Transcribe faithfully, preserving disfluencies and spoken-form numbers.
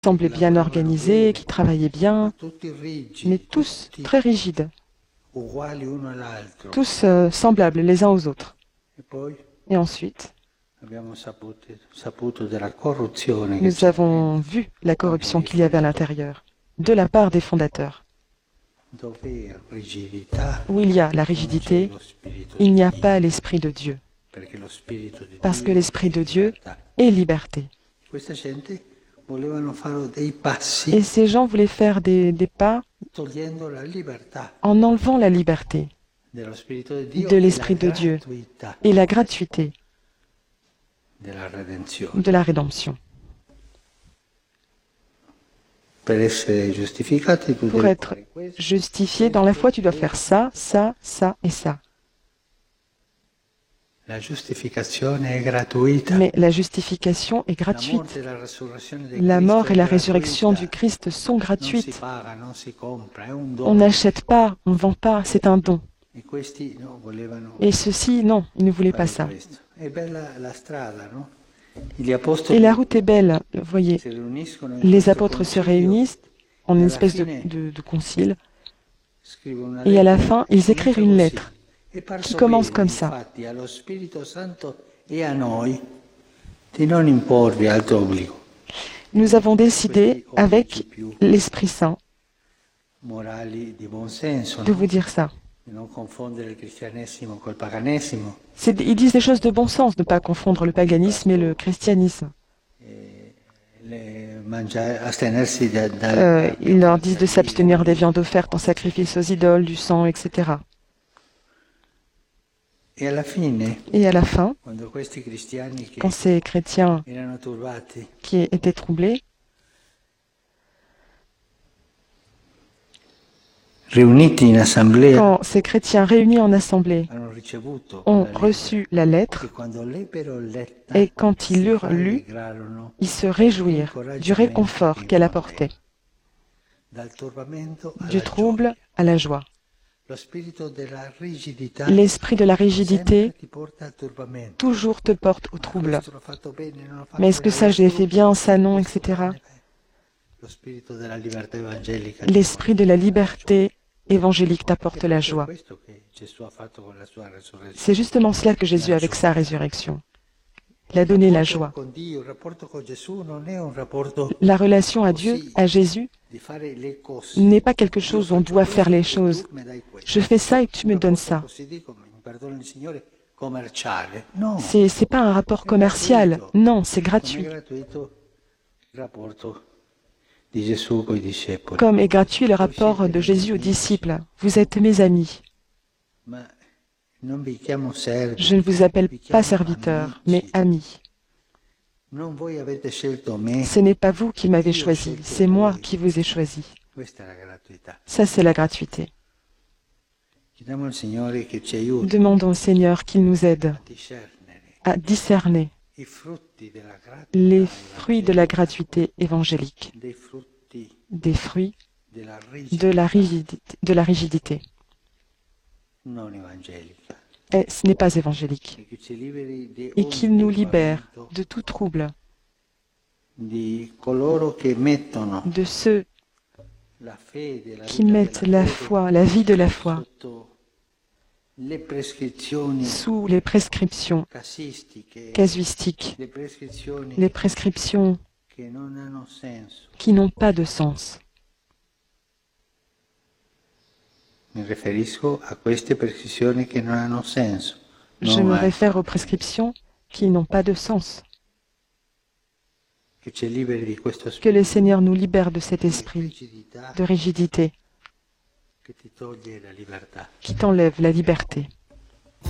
semblaient bien organisés, qui travaillaient bien, mais tous très rigides, tous euh, semblables les uns aux autres. Et ensuite, nous avons vu la corruption qu'il y avait à l'intérieur, de la part des fondateurs. Où il y a la rigidité, il n'y a pas l'Esprit de Dieu, parce que l'Esprit de Dieu est liberté. Et ces gens voulaient faire des, des pas en enlevant la liberté de l'Esprit de Dieu et la gratuité de la rédemption. Pour être justifié dans la foi, tu dois faire ça, ça, ça et ça. Mais la justification est gratuite. La mort et la résurrection du Christ sont gratuites. On n'achète pas, on ne vend pas, c'est un don. Et ceux-ci, non, ils ne voulaient pas ça. Et la route est belle, vous voyez. Les apôtres se réunissent en une espèce de, de, de concile. Et à la fin, ils écrivent une lettre qui commence comme ça. Nous avons décidé, avec l'Esprit Saint, de vous dire ça. Ils disent des choses de bon sens, de ne pas confondre le paganisme et le christianisme. Euh, ils leur disent de s'abstenir des viandes offertes en sacrifice aux idoles, du sang, et cetera. Et à la fin, quand ces chrétiens qui étaient troublés, quand ces chrétiens réunis en assemblée ont reçu la lettre, et quand ils l'eurent lue, ils se réjouirent du réconfort qu'elle apportait, du trouble à la joie. L'esprit de la rigidité toujours te porte au trouble. Mais est-ce que ça j'ai fait bien, ça non, et cetera. L'esprit de la liberté évangélique t'apporte la joie. C'est justement cela que Jésus a avec sa résurrection. Il a donné la joie. La relation à Dieu, à Jésus, n'est pas quelque chose où on doit faire les choses. Je fais ça et tu me donnes ça. C'est c'est pas un rapport commercial. Non, c'est gratuit. Comme est gratuit le rapport de Jésus aux disciples. Vous êtes mes amis. Je ne vous appelle pas serviteur, mais ami. Ce n'est pas vous qui m'avez choisi, c'est moi qui vous ai choisi. Ça, c'est la gratuité. Demandons au Seigneur qu'il nous aide à discerner les fruits de la gratuité évangélique, des fruits de la rigidité. De la rigidité. Et ce n'est pas évangélique. Et qu'il nous libère de tout trouble, de ceux qui mettent la foi, la vie de la foi, sous les prescriptions casuistiques, les prescriptions qui n'ont pas de sens. Je me réfère aux prescriptions qui n'ont pas de sens. Que le Seigneur nous libère de cet esprit de rigidité qui t'enlève la liberté.